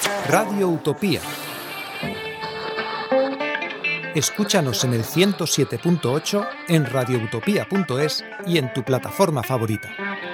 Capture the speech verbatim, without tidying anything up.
Radio Utopía. Escúchanos en el ciento siete punto ocho, en radioutopía punto es y en tu plataforma favorita.